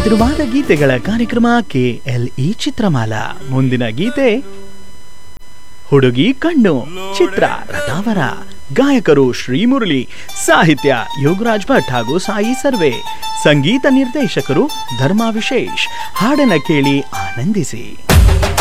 ಮಧುರವಾದ ಗೀತೆಗಳ ಕಾರ್ಯಕ್ರಮ KLE ಚಿತ್ರಮಾಲಾ. ಮುಂದಿನ ಗೀತೆ ಹುಡುಗಿ ಕಣ್ಣು, ಚಿತ್ರ ರಥಾವರ. ಗಾಯಕರು ಶ್ರೀ ಮುರಳಿ, ಸಾಹಿತ್ಯ ಯೋಗರಾಜ್ ಭಟ್ ಹಾಗೂ ಸಾಯಿ ಸರ್ವೆ, ಸಂಗೀತ ನಿರ್ದೇಶಕರು ಧರ್ಮ ವಿಶೇಷ್. ಹಾಡನ್ನ ಕೇಳಿ ಆನಂದಿಸಿ.